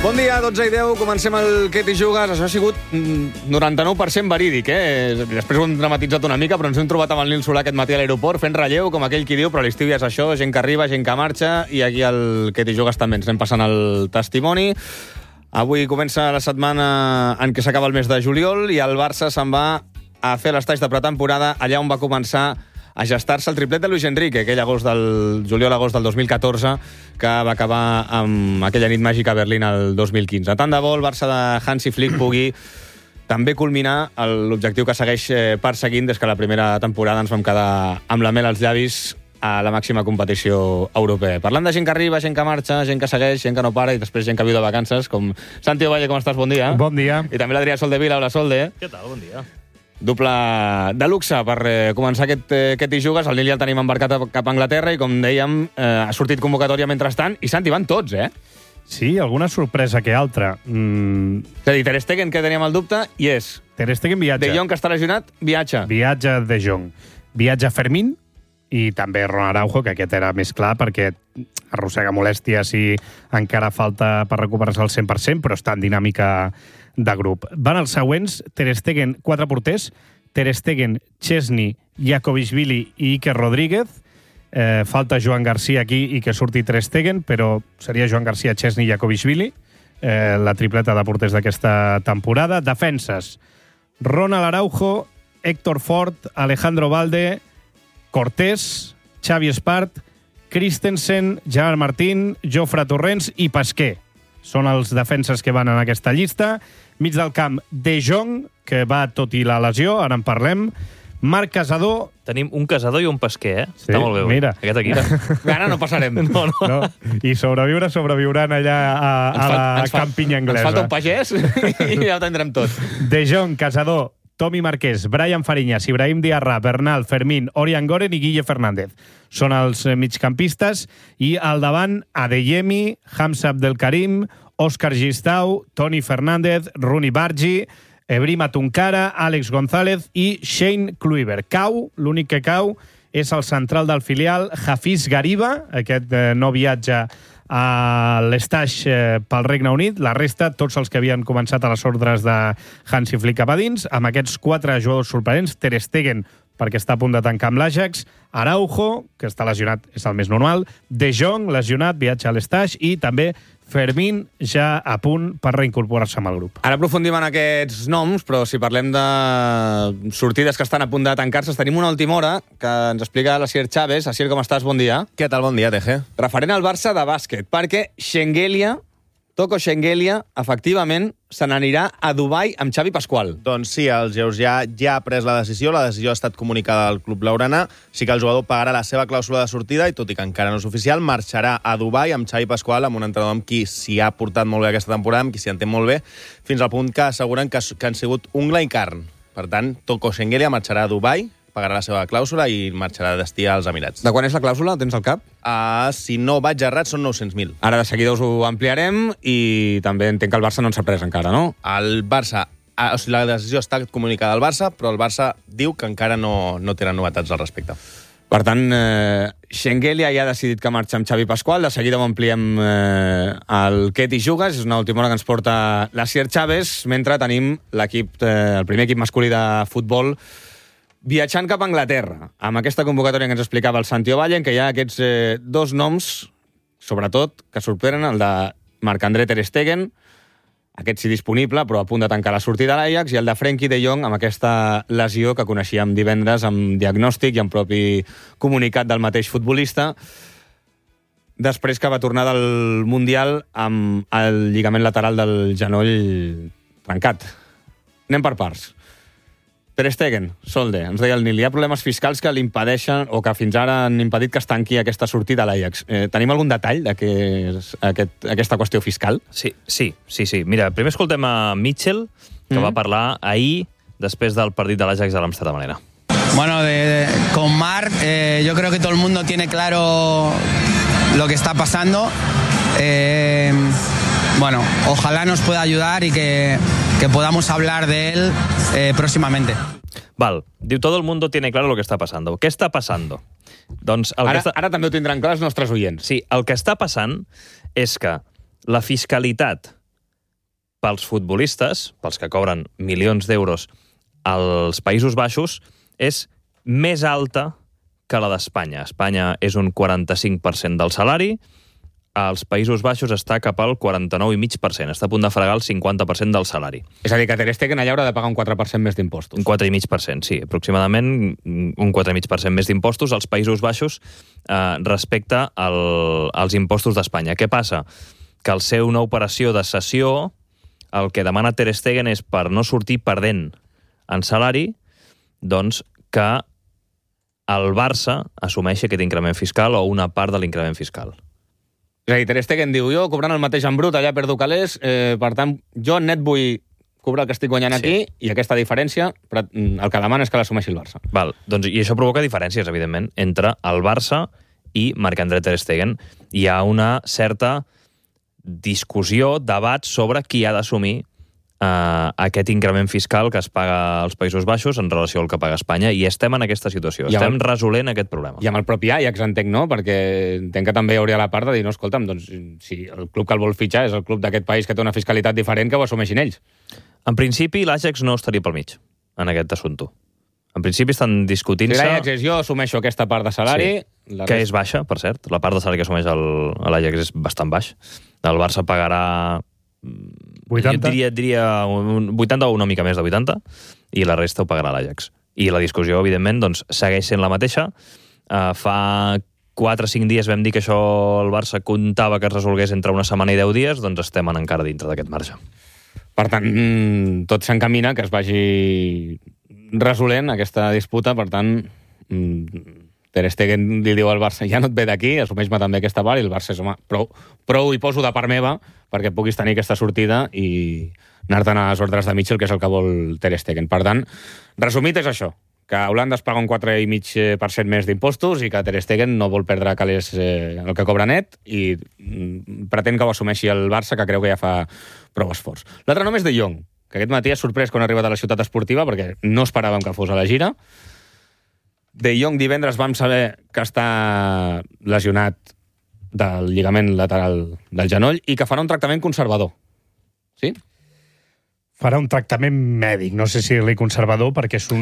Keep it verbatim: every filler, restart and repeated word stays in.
Bon dia, dotze i deu, comencem el Què t'hi jugues. Això ha sigut noranta-nou per cent verídic, eh? Després ho hem dramatitzat una mica, però ens hem trobat amb el Nil Solà aquest matí a l'aeroport, fent relleu, com aquell qui diu, però l'estiu ja és això, gent que arriba, gent que marxa, i aquí al Què t'hi jugues també ens anem passant el testimoni. Avui comença la setmana en què s'acaba el mes de juliol i el Barça se'n va a fer l'estatge de pretemporada allà on va començar a gestar-se el triplet de Luis Enrique, aquell agost del juliol-agost del dos mil catorze, que va acabar amb aquella nit màgica a Berlín el dos mil quinze. Tant de bo el Barça de Hansi Flick pugui també culminar l'objectiu que segueix perseguint des que la primera temporada ens vam quedar amb la mel als llavis a la màxima competició europea. Parlant de gent que arriba, gent que marxa, gent que segueix, gent que no para i després gent que viu de vacances, com Santi Ovalle, com estàs? Bon dia. Bon dia. I també l'Adrià Soldevila. Hola, Solde. Què tal? Bon dia. Doble de luxe per eh, començar aquest eh, Què t'hi jugues. El Nil ja el tenim embarcat cap a Anglaterra i, com dèiem, eh, ha sortit convocatòria mentrestant. I, Santi, van tots, eh? Sí, alguna sorpresa que altra. Mm. És a dir, Ter Stegen, que teníem el dubte, i és. Ter Stegen viatja. De Jong, que està lesionat, viatja. Viatja De Jong. Viatja Fermín i també Ron Araujo, que aquest era més clar perquè arrossega molèsties i encara falta per recuperar-se al cent per cent, però està en dinàmica de grup. Van els següents: Ter Stegen, quatre porters, Ter Stegen, Chesney, Jakovishvili i Iker Rodríguez. Eh, falta Joan Garcia aquí i que surti Ter Stegen, però seria Joan Garcia, Chesney i Jakovishvili, eh, la tripleta de porters d'aquesta temporada. Defenses: Ronald Araujo, Héctor Fort, Alejandro Valde, Cortés, Xavi Espart, Christensen, Gerard Martín, Jofre Torrents i Pasquer. Són els defenses que van en aquesta llista. Mig del camp, De Jong, que va tot i la lesió, ara en parlem. Marc Casador. Tenim un casador i un pesquer, eh? Sí, Està molt bé, avui, mira. aquest equip. Ara no passarem. No, no. No? I sobreviure, sobreviuran allà a, a la campinya anglesa. Ens falta un pagès i ja ho tindrem tot. De Jong, Casador, Tomi Marquès, Brian Fariñas, Ibrahim Diarra, Bernal, Fermín, Orián Goren i Guille Fernández. Són els migcampistes. I al davant, Adeyemi, Hamza Abdelkarim, Òscar Gistau, Toni Fernández, Rooney Bargi, Ebrima Tunkara, Àlex González i Shane Kluivert. Cau, l'únic que cau, és el central del filial, Hafiz Gariba. Aquest eh, no viatja a l'estatge eh, pel Regne Unit. La resta, tots els que havien començat a les ordres de Hansi Flick cap a dins, amb aquests quatre jugadors sorprenents: Ter Stegen, perquè està a punt de tancar amb l'Ajax, Araujo, que està lesionat, és el més normal, De Jong, lesionat, viatja a l'estatge, i també Fermín, ja a punt per reincorporar-se amb el grup. Ara aprofundim en aquests noms, però si parlem de sortides que estan a punt de tancar-se, tenim una última hora que ens explica l'Asier Chávez. Asier, com estàs? Bon dia. Què tal? Bon dia, T G. Referent al Barça de bàsquet, perquè Shengelia, Toko Shengelia, efectivament, se n'anirà a Dubai amb Xavi Pasqual. Doncs sí, el Georgià ja ha pres la decisió, la decisió ha estat comunicada al club blaugrana, sí que el jugador pagarà la seva clàusula de sortida i, tot i que encara no és oficial, marxarà a Dubai amb Xavi Pasqual, amb un entrenador amb qui s'hi ha portat molt bé aquesta temporada, amb qui s'hi entén molt bé, fins al punt que asseguren que, que han sigut ungla i carn. Per tant, Toko Shengelia marxarà a Dubai, pagarà la seva clàusula i marxarà de destí als Emirats. De quan és la clàusula? Tens al cap? Uh, si no vaig errat, són nou-cents mil. Ara de seguida us ho ampliarem i també entenc que el Barça no en s'ha pres encara, no? El Barça, uh, o sigui, la decisió està comunicada al Barça, però el Barça diu que encara no, no tenen novetats al respecte. Per tant, eh, Shengelia ja ha decidit que marxa amb Xavi Pasqual. De seguida ho ampliem eh, el Què t'hi jugues. És una última hora que ens porta l'Asier Chávez, mentre tenim l'equip, eh, el primer equip masculí de futbol viatjant cap a Anglaterra, amb aquesta convocatòria que ens explicava el Santi Ovalle, en què hi ha aquests eh, dos noms, sobretot, que sorprenen, el de Marc-André Ter Stegen, aquest sí disponible, però a punt de tancar la sortida a l'Ajax, i el de Frenkie de Jong, amb aquesta lesió que coneixíem divendres, amb diagnòstic i amb propi comunicat del mateix futbolista, després que va tornar del Mundial amb el lligament lateral del genoll trencat. Anem per parts. Ter Stegen, Solde, ens deia el Nil, hi ha problemes fiscals que l'impedeixen o que fins ara han impedit que es tanqui aquesta sortida a l'Ajax. Eh, tenim algun detall d'aquesta aquest, aquesta qüestió fiscal? Sí, sí, sí, sí. Mira, primer escoltem a Mitchell, que mm. va parlar ahir després del partit de l'Ajax a l'Amsterdam Arena. Bueno, de, de, con Marc, eh, yo creo que todo el mundo tiene claro lo que está pasando. Eh, bueno, ojalá nos pueda ayudar y que, que podamos hablar de él eh, próximamente. Val, diu, todo el mundo tiene claro lo que está pasando. Què està passant? Doncs el ara, que està... ara també ho tindran clar els nostres oients. Sí, el que està passant és que la fiscalitat pels futbolistes, pels que cobren milions d'euros als Països Baixos, és més alta que la d'Espanya. Espanya és un quaranta-cinc per cent del salari, als Països Baixos està cap al quaranta-nou coma cinc per cent. Està a punt de fregar el cinquanta per cent del salari. És a dir, que Ter Stegen allà haurà de pagar un quatre per cent més d'impostos. Un quatre coma cinc per cent, sí. Aproximadament un quatre coma cinc per cent més d'impostos als Països Baixos eh, respecte al, als impostos d'Espanya. Què passa? Que al ser una operació de cessió, el que demana Ter Stegen és, per no sortir perdent en salari, doncs que el Barça assumeixi aquest increment fiscal o una part de l'increment fiscal. És a dir, Ter Stegen diu, jo cobrant el mateix en brut, allà perdo calés, eh, per tant, jo net vull cobrar el que estic guanyant Sí. aquí, i aquesta diferència, però el que demana és que l'assumeixi el Barça. Val, doncs, i això provoca diferències, evidentment, entre el Barça i Marc-André Ter Stegen. Hi ha una certa discussió, debat sobre qui ha d'assumir Uh, aquest increment fiscal que es paga als Països Baixos en relació al que paga Espanya, i estem en aquesta situació, I estem amb... resolent aquest problema. I amb el propi Ajax entenc, no? Perquè entenc que també hi hauria la part de dir, no, escolta'm, doncs, si el club que el vol fitxar és el club d'aquest país que té una fiscalitat diferent, que ho assumeixin ells. En principi, l'Ajax no estaria pel mig en aquest assumpte. En principi estan Si discutint-se... l'Ajax és jo assumeixo aquesta part de salari... Sí, la que resta- és baixa, per cert. La part de salari que assumeix el- l'Ajax és bastant baix. El Barça pagarà... vuitanta? Jo diria, diria un vuitanta o una mica més de vuitanta, i la resta ho pagarà l'Ajax. I la discussió, evidentment, doncs, segueix sent la mateixa. Uh, fa quatre o cinc dies vam dir que això el Barça comptava que es resolgués entre una setmana i deu dies, doncs estem encara dintre d'aquest marge. Per tant, mm, tot s'encamina que es vagi resolent aquesta disputa, per tant, mm, Ter Stegen li diu al Barça, ja no et ve d'aquí, assumeix-me també aquesta part, i el Barça és, home, prou, prou hi poso de part meva perquè puguis tenir aquesta sortida i anar-te'n a les ordres de Mitchell, que és el que vol Ter Stegen. Per tant, resumit és això, que Holanda es paga un quatre coma cinc per cent més d'impostos i que Ter Stegen no vol perdre calés eh, el que cobra net i mm, pretén que ho assumeixi el Barça, que creu que ja fa prou esforç. L'altre nom és De Jong, que aquest matí ha sorprès quan ha arribat a la ciutat esportiva perquè no esperàvem que fos a la gira. De Jong divendres vam saber que està lesionat del lligament lateral del genoll i que farà un tractament conservador. Sí? Farà un tractament mèdic, no sé si li conservador, perquè és un